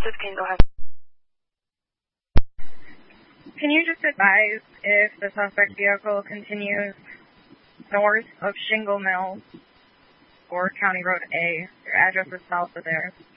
15, go ahead. Can you just advise if the suspect vehicle continues north of Shingle Mill or County Road A? Your address is south of there.